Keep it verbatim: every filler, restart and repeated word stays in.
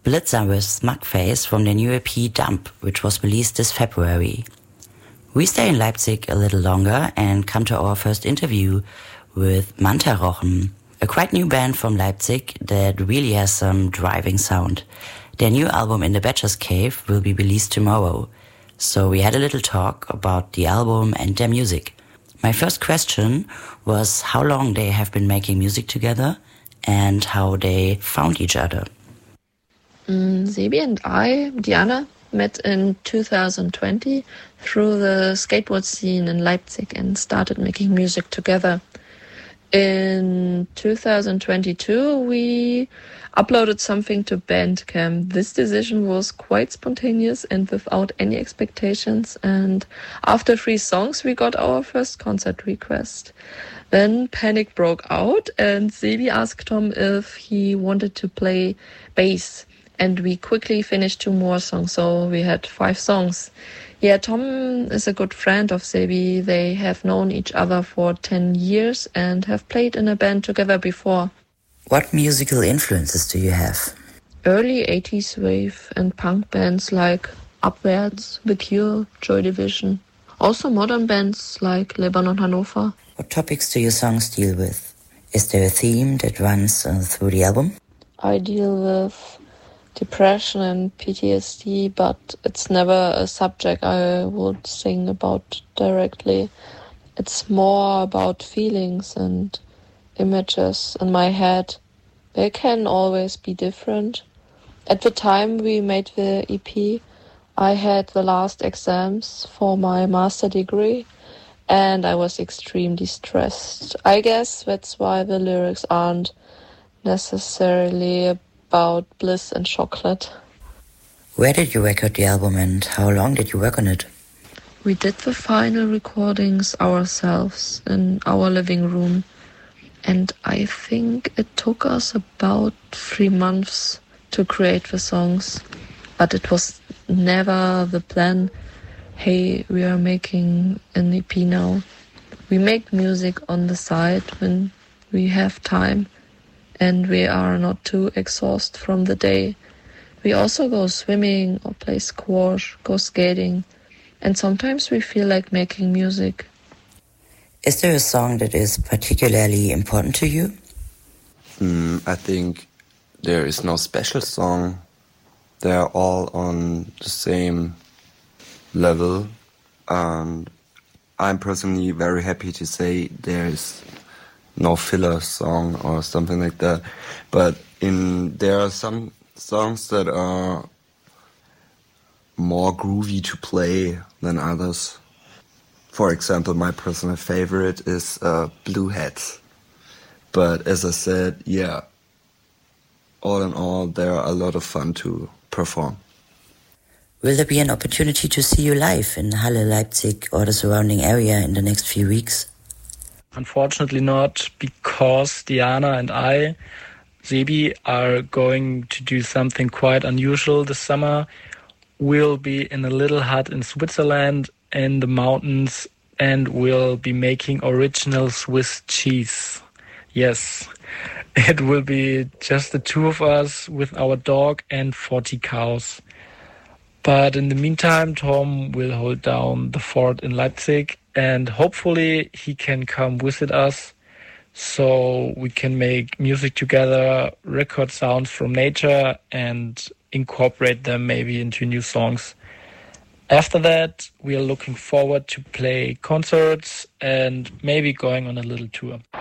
Blitzer with Smugface from their new E P Dump, which was released this February. We stay in Leipzig a little longer and come to our first interview with Mantarochen, a quite new band from Leipzig that really has some driving sound. Their new album In the Badger's Cave will be released tomorrow, so we had a little talk about the album and their music. My first question was how long they have been making music together and how they found each other. Mm, Sebi and I, Diana, met in two thousand twenty through the skateboard scene in Leipzig and started making music together. In two thousand twenty-two, we uploaded something to Bandcamp. This decision was quite spontaneous and without any expectations. And after three songs, we got our first concert request. Then panic broke out and Sebi asked Tom if he wanted to play bass. And we quickly finished two more songs, so we had five songs. Yeah, Tom is a good friend of Sebi. They have known each other for ten years and have played in a band together before. What musical influences do you have? Early eighties wave and punk bands like Upwards, The Cure, Joy Division. Also modern bands like Lebanon Hannover. What topics do your songs deal with? Is there a theme that runs uh, through the album? I deal with depression and P T S D, but it's never a subject I would sing about directly. It's more about feelings and images in my head. They can always be different. At the time we made the E P, I had the last exams for my master degree and I was extremely stressed. I guess that's why the lyrics aren't necessarily about bliss and chocolate. Where did you record the album and how long did you work on it? We did the final recordings ourselves in our living room. And I think it took us about three months to create the songs. But it was never the plan, hey, we are making an E P now. We make music on the side when we have time. And we are not too exhausted from the day. We also go swimming or play squash, go skating, and sometimes we feel like making music. Is there a song that is particularly important to you? Mm, I think there is no special song. They are all on the same level. And I'm personally very happy to say there is no filler song or something like that. But in there are some songs that are more groovy to play than others. For example, my personal favorite is uh, Blue Hats. But as I said, yeah, all in all, they are a lot of fun to perform. Will there be an opportunity to see you live in Halle, Leipzig or the surrounding area in the next few weeks? Unfortunately not, because Diana and I, Sebi, are going to do something quite unusual this summer. We'll be in a little hut in Switzerland in the mountains and we'll be making original Swiss cheese. Yes, it will be just the two of us with our dog and forty cows. But in the meantime, Tom will hold down the fort in Leipzig and hopefully he can come visit us so we can make music together, record sounds from nature and incorporate them maybe into new songs. After that, we are looking forward to play concerts and maybe going on a little tour.